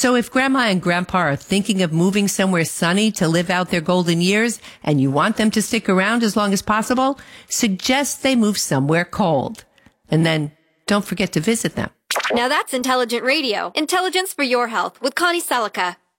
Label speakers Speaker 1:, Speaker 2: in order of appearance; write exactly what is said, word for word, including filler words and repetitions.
Speaker 1: So if Grandma and Grandpa are thinking of moving somewhere sunny to live out their golden years and you want them to stick around as long as possible, suggest they move somewhere cold. And then don't forget to visit them.
Speaker 2: Now that's intelligent radio. Intelligence for your health with Connie Selica.